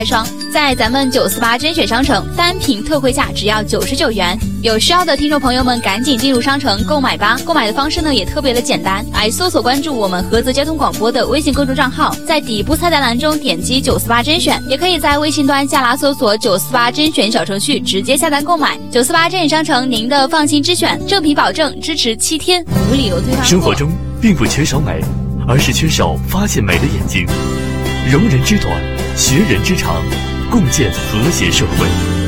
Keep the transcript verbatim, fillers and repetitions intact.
霜，在咱们九四八甄选商城单品特惠价只要九十九元，有需要的听众朋友们赶紧进入商城购买吧。购买的方式呢也特别的简单，来搜索关注我们菏泽交通广播的微信公众账号，在底部菜单栏中点击九四八甄选，也可以在微信端下拉搜索九四八甄选小程序直接下单购买。九四八甄选商城，您的放心之选，正品保证，支持七天，无理由退换货。 生活中并不缺少美，而是缺少发现美的眼睛。容人之短，学人之长，共建和谐社会。